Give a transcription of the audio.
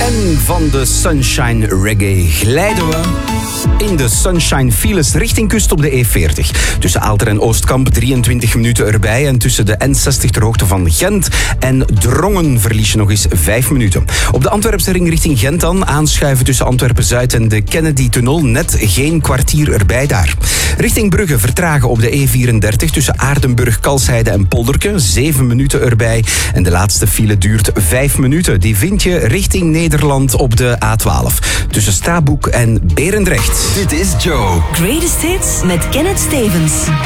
En van de Sunshine Reggae glijden we in de Sunshine Files richting kust op de E40. Tussen Aalter en Oostkamp 23 minuten erbij. En tussen de N60 ter hoogte van Gent en Drongen verlies je nog eens 5 minuten. Op de Antwerpse ring richting Gent dan. Aanschuiven tussen Antwerpen-Zuid en de Kennedy-tunnel. Net geen kwartier erbij daar. Richting Brugge vertragen op de E34 tussen Aardenburg, Kalsheide en Polderke. 7 minuten erbij. En de laatste file duurt 5 minuten. Die vind je richting Nederland op de A12. Tussen Stabroek en Berendrecht. Dit is Joe. Greatest Hits met Kenneth Stevens.